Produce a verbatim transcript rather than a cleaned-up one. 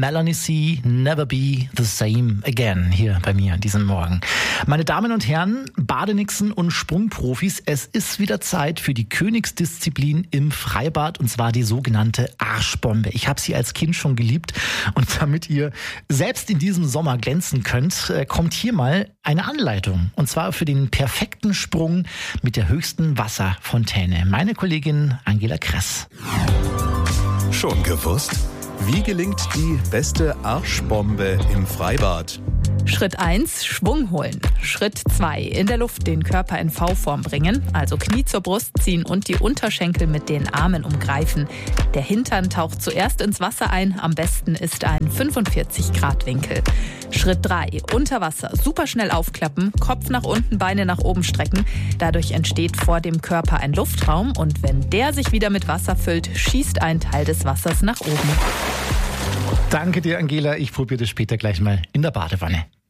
Melanie C. Never Be the Same Again hier bei mir diesen Morgen. Meine Damen und Herren, Badenixen und Sprungprofis, es ist wieder Zeit für die Königsdisziplin im Freibad, und zwar die sogenannte Arschbombe. Ich habe sie als Kind schon geliebt, und damit ihr selbst in diesem Sommer glänzen könnt, kommt hier mal eine Anleitung, und zwar für den perfekten Sprung mit der höchsten Wasserfontäne. Meine Kollegin Angela Kress. Schon gewusst? Wie gelingt die beste Arschbombe im Freibad? Schritt eins, Schwung holen. Schritt zwei, in der Luft den Körper in V-Form bringen, also Knie zur Brust ziehen und die Unterschenkel mit den Armen umgreifen. Der Hintern taucht zuerst ins Wasser ein, am besten ist ein fünfundvierzig Grad Winkel. Schritt drei, unter Wasser, super schnell aufklappen, Kopf nach unten, Beine nach oben strecken. Dadurch entsteht vor dem Körper ein Luftraum, und wenn der sich wieder mit Wasser füllt, schießt ein Teil des Wassers nach oben. Danke dir, Angela. Ich probiere das später gleich mal in der Badewanne.